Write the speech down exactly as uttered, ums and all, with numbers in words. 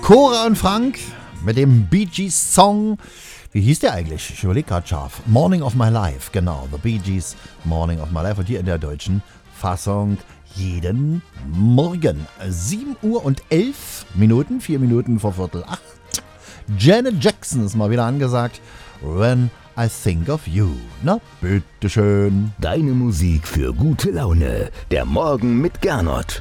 Cora und Frank mit dem Bee Gees Song. Wie hieß der eigentlich? Ich überlege gerade scharf. Morning of My Life, genau. The Bee Gees, Morning of My Life. Und hier in der deutschen Fassung jeden Morgen. sieben Uhr und elf Minuten, vier Minuten vor Viertel acht. Janet Jackson ist mal wieder angesagt. When I Think of You. Na, bitteschön. Deine Musik für gute Laune. Der Morgen mit Gernot.